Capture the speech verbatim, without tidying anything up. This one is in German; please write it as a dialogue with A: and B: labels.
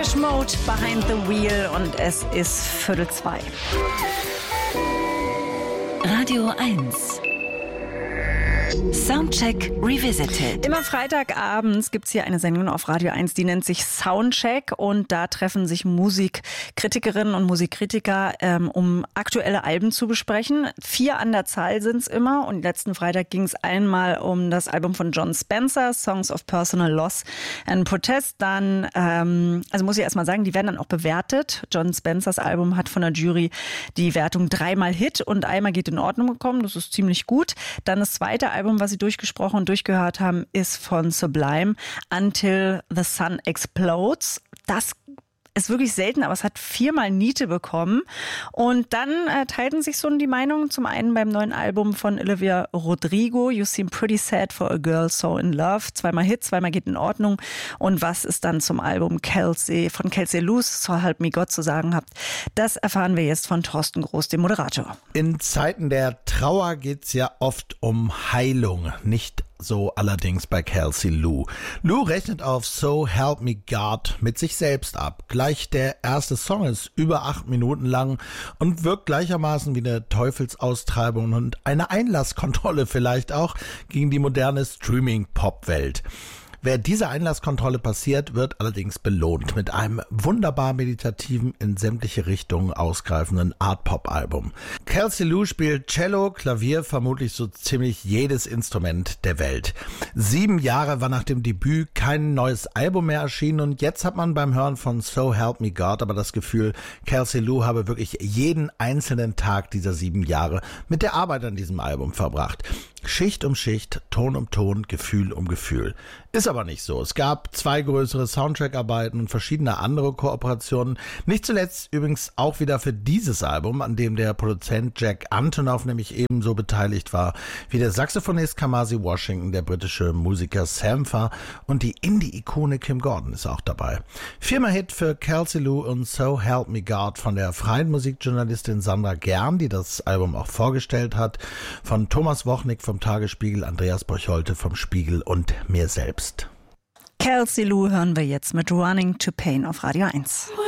A: Depeche Mode, Behind the Wheel, und es ist Viertel zwei.
B: Radio eins. Soundcheck Revisited.
A: Immer Freitagabends gibt es hier eine Sendung auf Radio eins, die nennt sich Soundcheck, und da treffen sich Musikkritikerinnen und Musikkritiker, ähm, um aktuelle Alben zu besprechen. Vier an der Zahl sind es immer, und letzten Freitag ging es einmal um das Album von Jon Spencer, Songs of Personal Loss and Protest. Dann, ähm, also muss ich erst mal sagen, die werden dann auch bewertet. Jon Spencers Album hat von der Jury die Wertung dreimal Hit und einmal geht in Ordnung bekommen. Das ist ziemlich gut. Dann das zweite Album, was sie durchgesprochen und durchgehört haben, ist von Sublime, Until the Sun Explodes. Das ist wirklich selten, aber es hat viermal Niete bekommen. Und dann äh, teilten sich so die Meinungen. Zum einen beim neuen Album von Olivia Rodrigo, You Seem Pretty Sad for a Girl So in Love. Zweimal Hit, zweimal geht in Ordnung. Und was es dann zum Album Kelsey von Kelsey Loos, So Help Me God, zu sagen habt, das erfahren wir jetzt von Thorsten Groß, dem Moderator.
C: In Zeiten der Trauer geht's ja oft um Heilung, nicht so allerdings bei Kelsey Lou. Lou rechnet auf So Help Me God mit sich selbst ab. Gleich der erste Song ist über acht Minuten lang und wirkt gleichermaßen wie eine Teufelsaustreibung und eine Einlasskontrolle vielleicht auch gegen die moderne Streaming-Pop-Welt. Wer diese Einlasskontrolle passiert, wird allerdings belohnt mit einem wunderbar meditativen, in sämtliche Richtungen ausgreifenden Art-Pop-Album. Kelsey Lou spielt Cello, Klavier, vermutlich so ziemlich jedes Instrument der Welt. Sieben Jahre war nach dem Debüt kein neues Album mehr erschienen, und jetzt hat man beim Hören von So Help Me God aber das Gefühl, Kelsey Lou habe wirklich jeden einzelnen Tag dieser sieben Jahre mit der Arbeit an diesem Album verbracht. Schicht um Schicht, Ton um Ton, Gefühl um Gefühl. Ist aber nicht so. Es gab zwei größere Soundtrack-Arbeiten und verschiedene andere Kooperationen. Nicht zuletzt übrigens auch wieder für dieses Album, an dem der Produzent Jack Antonoff nämlich ebenso beteiligt war wie der Saxophonist Kamasi Washington, der britische Musiker Sampha und die Indie-Ikone Kim Gordon ist auch dabei. Viermal Hit für Kelsey Lou und So Help Me God von der freien Musikjournalistin Sandra Gern, die das Album auch vorgestellt hat, von Thomas Wochnick vom Tagesspiegel, Andreas Borcholte vom Spiegel und mir selbst.
A: Kelsey Lou hören wir jetzt mit Running to Pain auf Radio eins.